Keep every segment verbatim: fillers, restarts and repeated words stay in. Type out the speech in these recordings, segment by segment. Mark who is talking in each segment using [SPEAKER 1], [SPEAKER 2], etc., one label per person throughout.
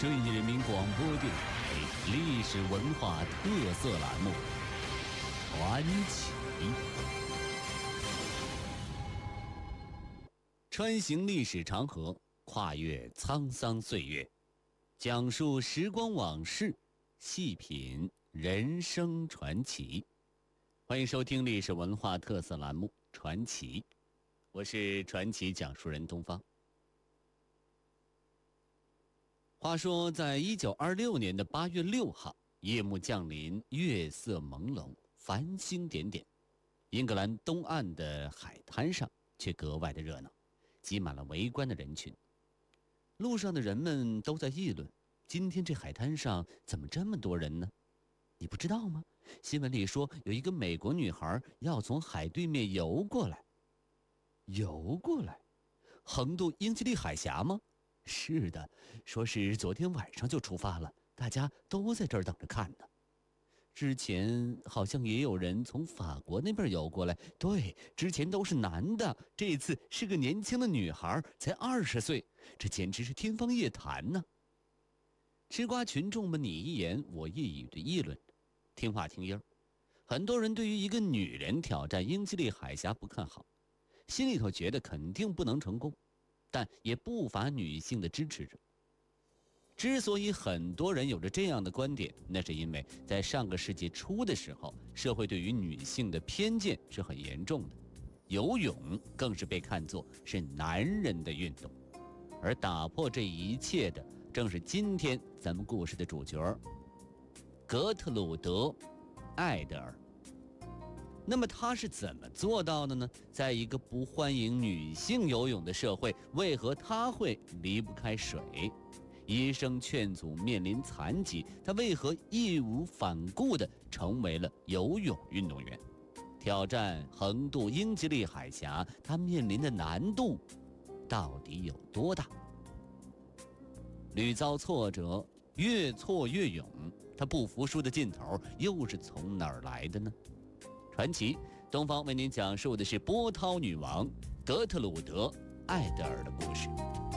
[SPEAKER 1] 顺义人民广播电台历史文化特色栏目《传奇》，穿行历史长河，跨越沧桑岁月，讲述时光往事，细品人生传奇。欢迎收听历史文化特色栏目《传奇》，我是传奇讲述人东方。话说在一九二六年的八月六号，夜幕降临，月色朦胧，繁星点点，英格兰东岸的海滩上却格外的热闹，挤满了围观的人群。路上的人们都在议论，今天这海滩上怎么这么多人呢？你不知道吗？新闻里说有一个美国女孩要从海对面游过来。游过来？横渡英吉利海峡吗？是的，说是昨天晚上就出发了，大家都在这儿等着看呢。之前好像也有人从法国那边游过来，对，之前都是男的，这次是个年轻的女孩，才二十岁，这简直是天方夜谭呢。吃瓜群众们你一言我一语的议论，听话听音儿。很多人对于一个女人挑战英吉利海峡不看好，心里头觉得肯定不能成功，但也不乏女性的支持者。之所以很多人有着这样的观点，那是因为在上个世纪初的时候，社会对于女性的偏见是很严重的，游泳更是被看作是男人的运动。而打破这一切的，正是今天咱们故事的主角格特鲁德·艾德尔。那么他是怎么做到的呢？在一个不欢迎女性游泳的社会，为何他会离不开水？医生劝阻面临残疾，他为何义无反顾地成为了游泳运动员？挑战横渡英吉利海峡，他面临的难度到底有多大？屡遭挫折，越挫越勇，他不服输的劲头又是从哪儿来的呢？传奇东方为您讲述的是波涛女王格特鲁德·艾德尔的故事。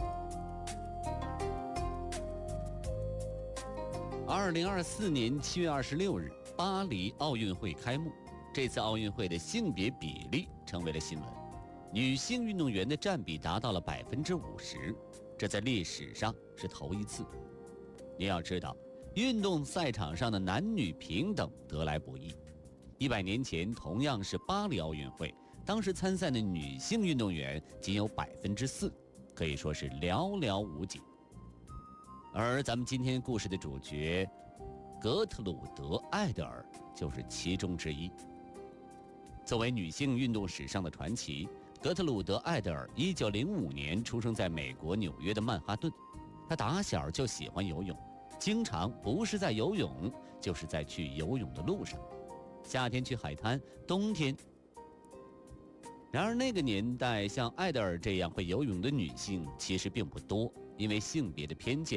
[SPEAKER 1] 二零二四年七月二十六日，巴黎奥运会开幕。这次奥运会的性别比例成为了新闻，女性运动员的占比达到了百分之五十，这在历史上是头一次。你要知道，运动赛场上的男女平等得来不易。一百年前，同样是巴黎奥运会，当时参赛的女性运动员仅有百分之四，可以说是寥寥无几。而咱们今天故事的主角格特鲁德·艾德尔就是其中之一。作为女性运动史上的传奇，格特鲁德·艾德尔一九零五年出生在美国纽约的曼哈顿。她打小就喜欢游泳，经常不是在游泳，就是在去游泳的路上。夏天去海滩，冬天。然而那个年代，像艾德尔这样会游泳的女性其实并不多，因为性别的偏见，